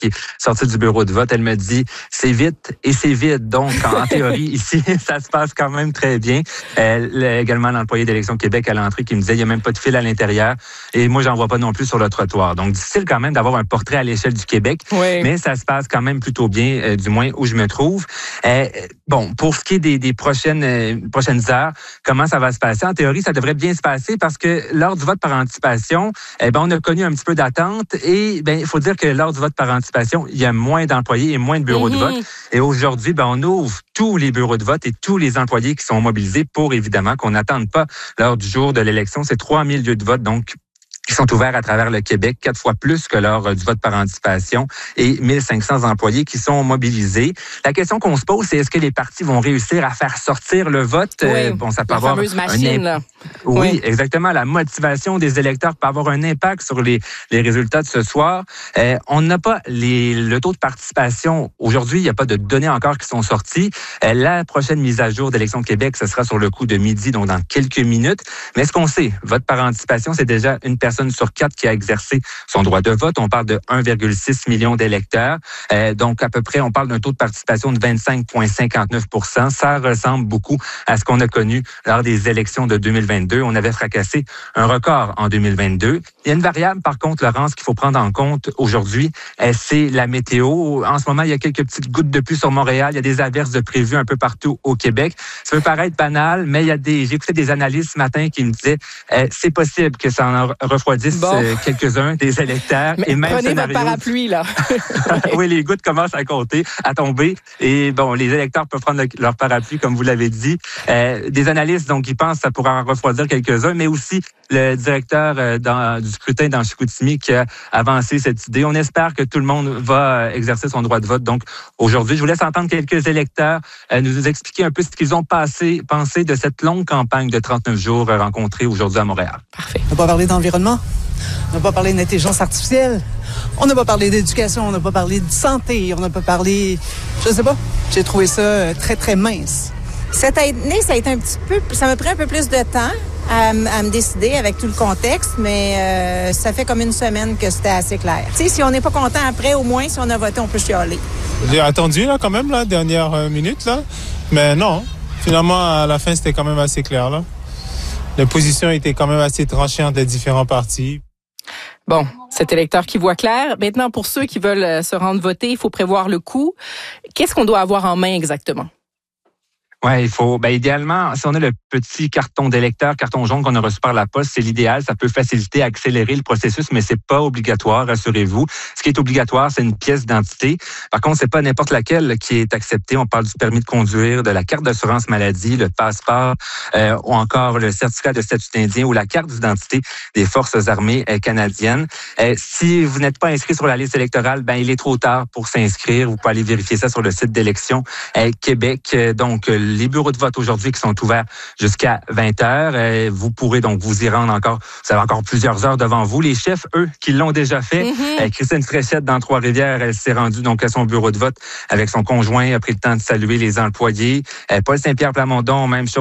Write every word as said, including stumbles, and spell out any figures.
qui est sortie du bureau de vote. Elle me dit, c'est vite et c'est vide. Donc, en théorie, ici, ça se passe quand même très bien. Elle, également, l'employé d'Élections Québec à l'entrée qui me disait, il n'y a même pas de fil à l'intérieur. Et moi, j'en vois pas non plus sur le trottoir. Donc, difficile quand même d'avoir un portrait à l'échelle du Québec. Oui. Mais ça se passe quand même plutôt bien, euh, du moins où je me trouve. Euh, bon, pour ce qui est des, des prochaines, euh, prochaines heures, comment ça va se passer? En théorie, ça devrait bien se passer parce que lors du vote par anticipation, eh ben, on a connu un petit peu d'attente et ben, il faut dire que lors du vote par anticipation, il y a moins d'employés et moins de bureaux mm-hmm. de vote. Et aujourd'hui, ben, on ouvre tous les bureaux de vote et tous les employés qui sont mobilisés pour évidemment qu'on n'attende pas lors du jour de l'élection. C'est trois mille lieux de vote, donc qui sont ouverts à travers le Québec, quatre fois plus que lors du vote par anticipation, et mille cinq cents employés qui sont mobilisés. La question qu'on se pose, c'est est-ce que les partis vont réussir à faire sortir le vote? Oui, euh, bon, ça peut la avoir fameuse un machine, imp... là. Oui, oui, exactement. La motivation des électeurs peut avoir un impact sur les, les résultats de ce soir. Euh, on n'a pas les, le taux de participation. Aujourd'hui, il n'y a pas de données encore qui sont sorties. Euh, la prochaine mise à jour d'Élections Québec, ce sera sur le coup de midi, donc dans quelques minutes. Mais ce qu'on sait, vote par anticipation, c'est déjà une personne sur quatre qui a exercé son droit de vote. On parle de un virgule six million d'électeurs. Euh, donc, à peu près, on parle d'un taux de participation de vingt-cinq virgule cinquante-neuf pour cent. Ça ressemble beaucoup à ce qu'on a connu lors des élections de deux mille vingt-deux. On avait fracassé un record en deux mille vingt-deux. Il y a une variable, par contre, Laurence, qu'il faut prendre en compte aujourd'hui, euh, c'est la météo. En ce moment, il y a quelques petites gouttes de pluie sur Montréal. Il y a des averses de prévues un peu partout au Québec. Ça peut paraître banal, mais il y a des, j'ai écouté des analystes ce matin qui me disaient, euh, c'est possible que ça en refroidisse bon. euh, quelques-uns des électeurs. Mais et même prenez scénario... votre parapluie, là. Oui, les gouttes commencent à compter, à tomber. Et bon, les électeurs peuvent prendre le, leur parapluie, comme vous l'avez dit. Euh, des analystes, donc, qui pensent que ça pourra en refroidir quelques-uns, mais aussi le directeur euh, dans, du scrutin dans Chicoutimi qui a avancé cette idée. On espère que tout le monde va exercer son droit de vote. Donc, aujourd'hui, je vous laisse entendre quelques électeurs euh, nous expliquer un peu ce qu'ils ont passé, pensé de cette longue campagne de trente-neuf jours euh, rencontrée aujourd'hui à Montréal. Parfait. On n'a pas parlé d'environnement. On n'a pas parlé d'intelligence artificielle. On n'a pas parlé d'éducation. On n'a pas parlé de santé. On n'a pas parlé... Je sais pas. J'ai trouvé ça très, très mince. Cette année, ça a été un petit peu... Ça m'a pris un peu plus de temps à, à me décider avec tout le contexte, mais euh, ça fait comme une semaine que c'était assez clair. Tu sais, si on n'est pas content après, au moins, si on a voté, on peut chialer. J'ai attendu, là, quand même, la dernière euh, minute, là. Mais non. Finalement, à la fin, c'était quand même assez clair, là. Les positions étaient quand même assez tranchées entre les différents partis. Bon, cet électeur qui voit clair. Maintenant, pour ceux qui veulent se rendre voter, il faut prévoir le coût. Qu'est-ce qu'on doit avoir en main exactement? Ouais, il faut, ben, idéalement, si on a le petit carton d'électeur, carton jaune qu'on a reçu par la poste, c'est l'idéal. Ça peut faciliter, accélérer le processus, mais c'est pas obligatoire, rassurez-vous. Ce qui est obligatoire, c'est une pièce d'identité. Par contre, c'est pas n'importe laquelle qui est acceptée. On parle du permis de conduire, de la carte d'assurance maladie, le passeport, euh, ou encore le certificat de statut d'Indien ou la carte d'identité des Forces armées euh, canadiennes. Euh, si vous n'êtes pas inscrit sur la liste électorale, ben, il est trop tard pour s'inscrire. Vous pouvez aller vérifier ça sur le site d'Élections euh, Québec. Euh, donc, les bureaux de vote aujourd'hui qui sont ouverts jusqu'à vingt heures. Euh, vous pourrez donc vous y rendre encore. Vous avez encore plusieurs heures devant vous. Les chefs, eux, qui l'ont déjà fait. Mm-hmm. Euh, Christine Fréchette, dans Trois-Rivières, elle s'est rendue donc à son bureau de vote avec son conjoint, a pris le temps de saluer les employés. Euh, Paul Saint-Pierre Plamondon, même chose.